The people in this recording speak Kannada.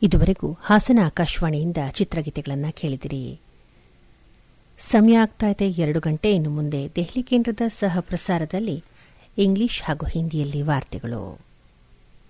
ಇದುವರೆಗೂ ಹಾಸನ ಆಕಾಶವಾಣಿಯಿಂದ ಚಿತ್ರಗೀತೆಗಳನ್ನು ಕೇಳಿದಿರಿ. ಸಮಯ ಆಗ್ತಾ ಇದೆ 2 ಗಂಟೆ. ಇನ್ನು ಮುಂದೆ ದೆಹಲಿ ಕೇಂದ್ರದ ಸಹ ಪ್ರಸಾರದಲ್ಲಿ ಇಂಗ್ಲಿಷ್ ಹಾಗೂ ಹಿಂದಿಯಲ್ಲಿ ವಾರ್ತೆಗಳು.